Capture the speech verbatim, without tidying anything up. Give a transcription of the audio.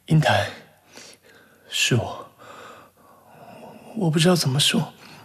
英台，是我，我不知道怎么说。